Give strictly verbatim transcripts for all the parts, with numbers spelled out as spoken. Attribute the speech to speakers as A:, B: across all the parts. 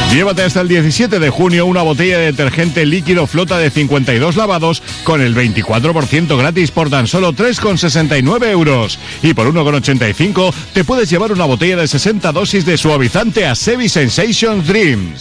A: Llévate hasta el diecisiete de junio una botella de detergente líquido Flota de cincuenta y dos lavados con el veinticuatro por ciento gratis por tan solo tres con sesenta y nueve euros. Y por uno con ochenta y cinco te puedes llevar una botella de sesenta dosis de suavizante Asevi Sensation Dreams.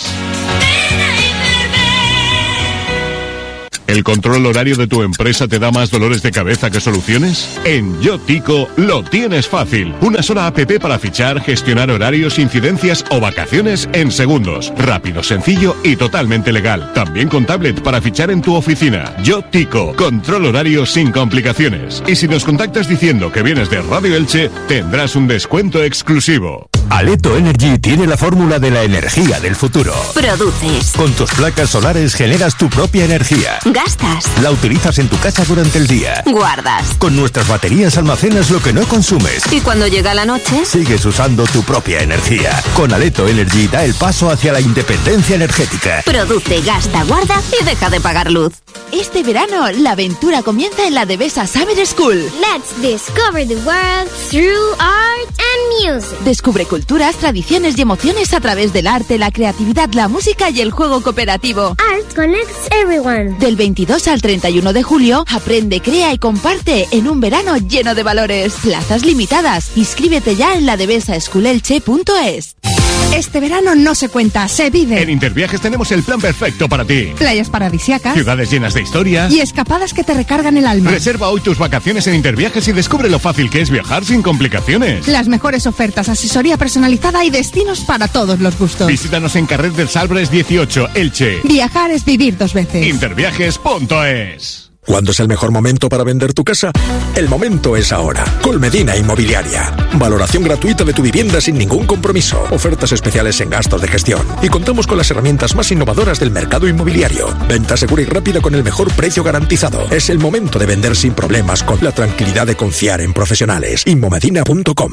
A: ¿El control horario de tu empresa te da más dolores de cabeza que soluciones? En YoTico lo tienes fácil. Una sola app para fichar, gestionar horarios, incidencias o vacaciones en segundos. Rápido, sencillo y totalmente legal. También con tablet para fichar en tu oficina. YoTico, control horario sin complicaciones. Y si nos contactas diciendo que vienes de Radio Elche, tendrás un descuento exclusivo.
B: Aleto Energy tiene la fórmula de la energía del futuro.
C: Produces.
B: Con tus placas solares generas tu propia energía.
C: Gastas.
B: La utilizas en tu casa durante el día.
C: Guardas.
B: Con nuestras baterías almacenas lo que no consumes.
C: Y cuando llega la noche,
B: sigues usando tu propia energía. Con Aleto Energy da el paso hacia la independencia energética.
C: Produce, gasta, guarda y deja de pagar luz.
D: Este verano, la aventura comienza en la Devesa Summer School.
E: Let's discover the world through art and music.
D: Descubre culturas, tradiciones y emociones a través del arte, la creatividad, la música y el juego cooperativo.
E: Art connects everyone.
D: Del veintidós al treinta y uno de julio, aprende, crea y comparte en un verano lleno de valores. Plazas limitadas. Inscríbete ya en la devesa school elche punto es.
F: Este verano no se cuenta, se vive.
A: En Interviajes tenemos el plan perfecto para ti.
F: Playas paradisíacas,
A: ciudades llenas de historia
F: y escapadas que te recargan el alma.
A: Reserva hoy tus vacaciones en Interviajes y descubre lo fácil que es viajar sin complicaciones.
F: Las mejores ofertas, asesoría personalizada y destinos para todos los gustos.
A: Visítanos en Carrer dels Arbres dieciocho, Elche.
F: Viajar es vivir dos veces.
A: Interviajes punto es.
G: ¿Cuándo es el mejor momento para vender tu casa? El momento es ahora. Colmedina Inmobiliaria. Valoración gratuita de tu vivienda sin ningún compromiso. Ofertas especiales en gastos de gestión. Y contamos con las herramientas más innovadoras del mercado inmobiliario. Venta segura y rápida con el mejor precio garantizado. Es el momento de vender sin problemas con la tranquilidad de confiar en profesionales. Inmomedina punto com.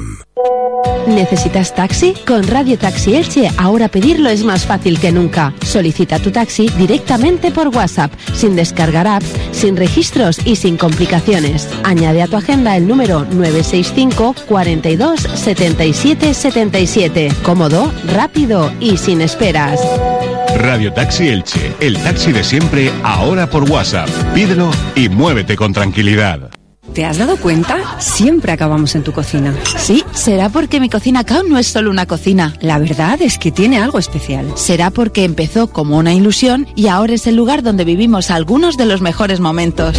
H: ¿Necesitas taxi? Con Radio Taxi Elche ahora pedirlo es más fácil que nunca. Solicita tu taxi directamente por WhatsApp, sin descargar apps, sin registros y sin complicaciones. Añade a tu agenda el número nueve seis cinco, cuarenta y dos, setenta y siete, setenta y siete. Cómodo, rápido y sin esperas.
A: Radio Taxi Elche, el taxi de siempre, ahora por WhatsApp. Pídelo y muévete con tranquilidad.
I: ¿Te has dado cuenta? Siempre acabamos en tu cocina.
D: Sí, será porque mi Cocina Cao no es solo una cocina.
I: La verdad es que tiene algo especial.
D: Será porque empezó como una ilusión y ahora es el lugar donde vivimos algunos de los mejores momentos.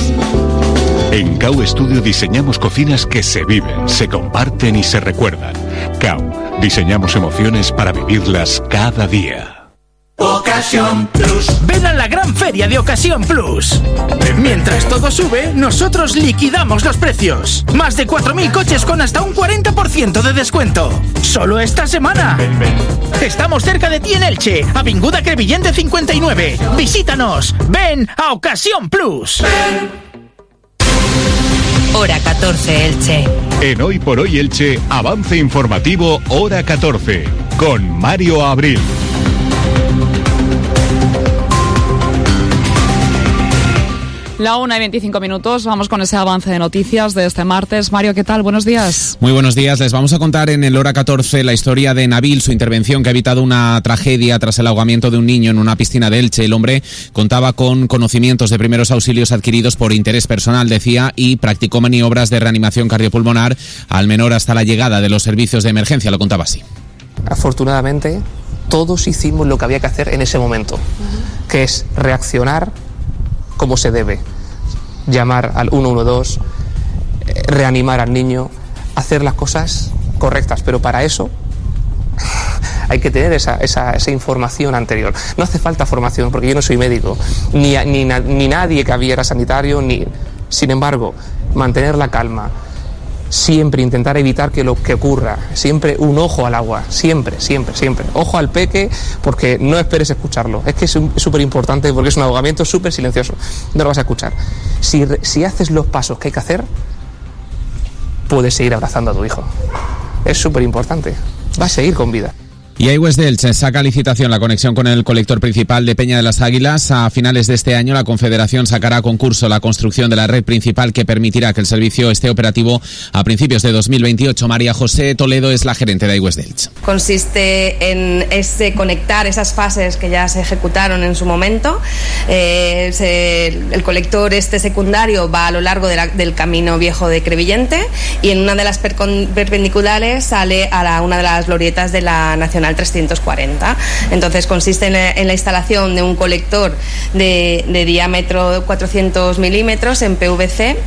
A: En Cao Studio diseñamos cocinas que se viven, se comparten y se recuerdan. Cao, diseñamos emociones para vivirlas cada día.
J: Ocasión Plus. Ven a la gran feria de Ocasión Plus. Mientras todo sube, nosotros liquidamos los precios. Más de cuatro mil coches con hasta un cuarenta por ciento de descuento. Solo esta semana. Ven, ven. Estamos cerca de ti en Elche, Avinguda Crevillente cincuenta y nueve. Visítanos. Ven a Ocasión Plus. Ven.
K: Hora catorce Elche.
A: En Hoy por Hoy Elche, avance informativo Hora catorce, con Mario Abril.
L: La una y veinticinco minutos, vamos con ese avance de noticias de este martes. Mario, ¿qué tal? Buenos días.
M: Muy buenos días. Les vamos a contar en el Hora catorce la historia de Nabil, su intervención que ha evitado una tragedia tras el ahogamiento de un niño en una piscina de Elche. El hombre contaba con conocimientos de primeros auxilios adquiridos por interés personal, decía, y practicó maniobras de reanimación cardiopulmonar al menor hasta la llegada de los servicios de emergencia. Lo contaba así.
N: Afortunadamente, todos hicimos lo que había que hacer en ese momento, uh-huh. que es reaccionar como se debe, llamar al uno uno dos, eh, reanimar al niño, hacer las cosas correctas, pero para eso hay que tener esa, esa, esa información anterior. No hace falta formación, porque yo no soy médico, ni, ni, ni nadie que había era sanitario, ni... Sin embargo, mantener la calma, siempre intentar evitar que lo que ocurra, siempre un ojo al agua, siempre, siempre, siempre. Ojo al peque, porque no esperes escucharlo. Es que es súper importante porque es un ahogamiento súper silencioso. No lo vas a escuchar. Si, si haces los pasos que hay que hacer, puedes seguir abrazando a tu hijo. Es súper importante. Va a seguir con vida.
M: Y iWest de Elche saca a licitación la conexión con el colector principal de Peña de las Águilas. A finales de este año, la Confederación sacará a concurso la construcción de la red principal que permitirá que el servicio esté operativo a principios de dos mil veintiocho. María José Toledo es la gerente de iWest de Elche.
K: Consiste en ese conectar esas fases que ya se ejecutaron en su momento. Eh, se, el colector este secundario va a lo largo de la, del camino viejo de Crevillente y en una de las percon, perpendiculares sale a la, una de las glorietas de la Nacional trescientos cuarenta. Entonces consiste en, en la instalación de un colector de, de diámetro cuatrocientos milímetros en P V C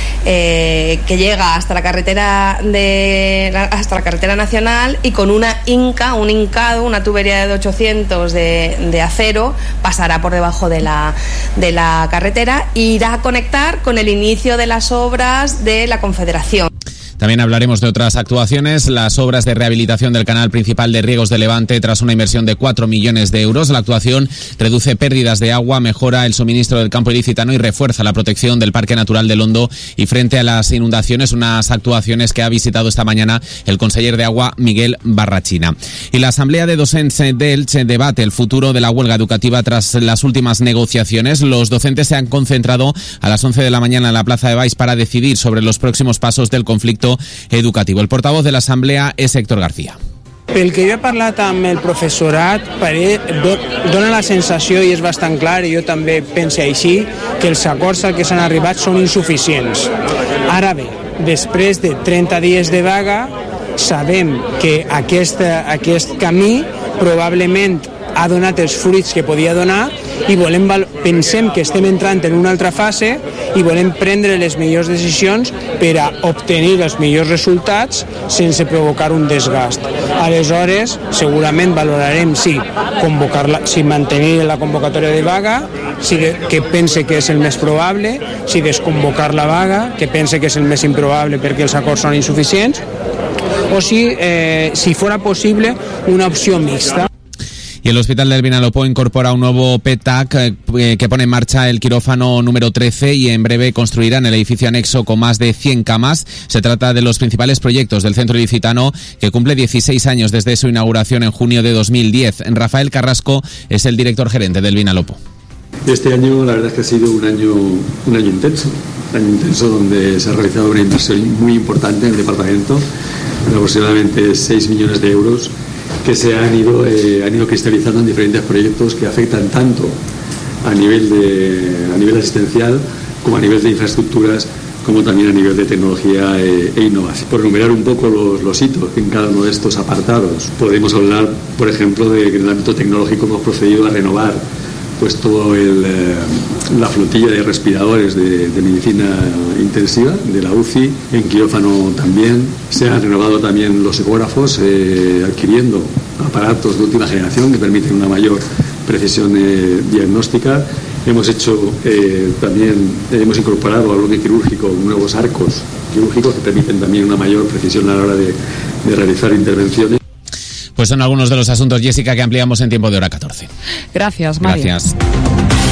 K: eh, que llega hasta la carretera de hasta la carretera nacional y con una inca, un hincado, una tubería de ochocientos de, de acero pasará por debajo de la, de la carretera e irá a conectar con el inicio de las obras de la Confederación.
M: También hablaremos de otras actuaciones, las obras de rehabilitación del canal principal de riegos de Levante tras una inversión de cuatro millones de euros. La actuación reduce pérdidas de agua, mejora el suministro del campo ilicitano y refuerza la protección del Parque Natural del Hondo y frente a las inundaciones, unas actuaciones que ha visitado esta mañana el conseller de Agua, Miguel Barrachina. Y la Asamblea de Docents de Elche debate el futuro de la huelga educativa tras las últimas negociaciones. Los docentes se han concentrado a las once de la mañana en la Plaza de Baix para decidir sobre los próximos pasos del conflicto educativo. El portavoz de la Asamblea es Héctor García.
O: Pel que jo he parlat amb el professorat, dona la sensació, i és bastant clar, i jo també pense així, que els acords al que s'han arribat són insuficients. Ara bé, després de trenta dies de vaga, sabem que aquest, aquest camí probablement ha donat els fruits que podia donar i volem, pensem que estem entrant en una altra fase i volem prendre les millors decisions per a obtenir els millors resultats sense provocar un desgast. Aleshores, segurament valorarem si, convocar-la, si mantenir la convocatòria de vaga, si de, que pense que és el més probable, si desconvocar la vaga, que pense que és el més improbable perquè els acords són insuficients, o si, eh, si fora possible, una opció mixta.
M: Y el Hospital del Vinalopó incorpora un nuevo P E T A C eh, que pone en marcha el quirófano número trece y en breve construirán el edificio anexo con más de cien camas. Se trata de los principales proyectos del centro ilicitano que cumple dieciséis años desde su inauguración en junio de dos mil diez. Rafael Carrasco es el director gerente del Vinalopó.
P: Este año la verdad es que ha sido un año, un año intenso, un año intenso donde se ha realizado una inversión muy importante en el departamento, de aproximadamente seis millones de euros, que se han ido, eh, han ido cristalizando en diferentes proyectos que afectan tanto a nivel, de, a nivel asistencial como a nivel de infraestructuras, como también a nivel de tecnología eh, e innovación. Por enumerar un poco los, los hitos en cada uno de estos apartados, podemos hablar, por ejemplo, de que en el ámbito tecnológico hemos procedido a renovar pues todo el, eh, la flotilla de respiradores de, de medicina intensiva, de la U C I, en quirófano también. Se han renovado también los ecógrafos, eh, adquiriendo aparatos de última generación que permiten una mayor precisión eh, diagnóstica. Hemos hecho eh, también, eh, hemos incorporado al bloque quirúrgico nuevos arcos quirúrgicos que permiten también una mayor precisión a la hora de, de realizar intervenciones.
M: Pues son algunos de los asuntos, Jessica, que ampliamos en tiempo de hora catorce.
L: Gracias, Mario.
M: Gracias.